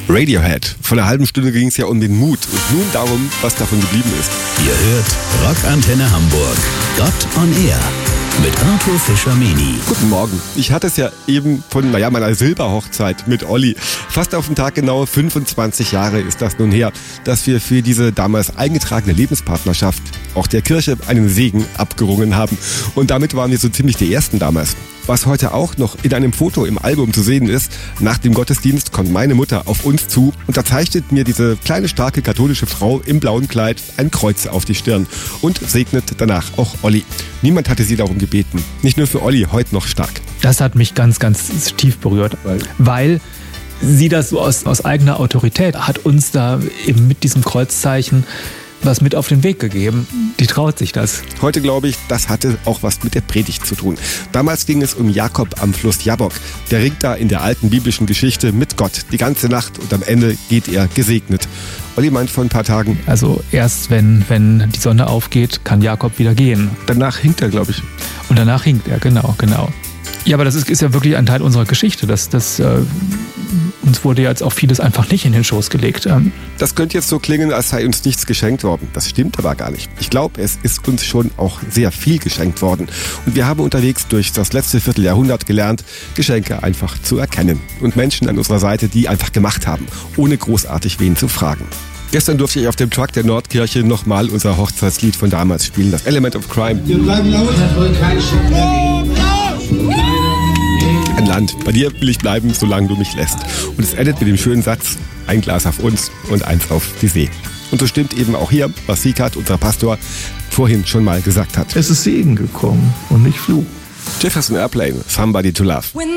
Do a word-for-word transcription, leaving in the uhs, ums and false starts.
Radiohead. Vor einer halben Stunde ging es ja um den Mut und nun darum, was davon geblieben ist. Ihr hört Rockantenne Hamburg. Gott on Air. Mit Arthur Fischer-Meni. Guten Morgen. Ich hatte es ja eben von naja, meiner Silberhochzeit mit Olli. Fast auf den Tag genau fünfundzwanzig Jahre ist das nun her, dass wir für diese damals eingetragene Lebenspartnerschaft auch der Kirche einen Segen abgerungen haben. Und damit waren wir so ziemlich die Ersten damals. Was heute auch noch in einem Foto im Album zu sehen ist, nach dem Gottesdienst kommt meine Mutter auf uns zu und da zeichnet mir diese kleine, starke katholische Frau im blauen Kleid ein Kreuz auf die Stirn und segnet danach auch Olli. Niemand hatte sie darum gebeten. Nicht nur für Olli, heute noch stark. Das hat mich ganz, ganz tief berührt, weil, weil sie das so aus, aus eigener Autorität hat uns da eben mit diesem Kreuzzeichen was mit auf den Weg gegeben. Die traut sich das. Heute glaube ich, das hatte auch was mit der Predigt zu tun. Damals ging es um Jakob am Fluss Jabbok. Der ringt da in der alten biblischen Geschichte mit Gott die ganze Nacht und am Ende geht er gesegnet. Olli meint vor ein paar Tagen. Also erst wenn, wenn die Sonne aufgeht, kann Jakob wieder gehen. Danach hinkt er, glaube ich. Und danach hinkt er, genau, genau. Ja, aber das ist, ist ja wirklich ein Teil unserer Geschichte. Das, das, äh, uns wurde jetzt auch vieles einfach nicht in den Schoß gelegt. Ähm. Das könnte jetzt so klingen, als sei uns nichts geschenkt worden. Das stimmt aber gar nicht. Ich glaube, es ist uns schon auch sehr viel geschenkt worden. Und wir haben unterwegs durch das letzte Vierteljahrhundert gelernt, Geschenke einfach zu erkennen. Und Menschen an unserer Seite, die einfach gemacht haben, ohne großartig wen zu fragen. Gestern durfte ich auf dem Truck der Nordkirche nochmal unser Hochzeitslied von damals spielen, das Element of Crime. Wir bleiben laut. Ein Land, bei dir will ich bleiben, solange du mich lässt. Und es endet mit dem schönen Satz, ein Glas auf uns und eins auf die See. Und so stimmt eben auch hier, was Sieghart, unser Pastor, vorhin schon mal gesagt hat. Es ist Segen gekommen und nicht Fluch. Jefferson Airplane, Somebody to Love.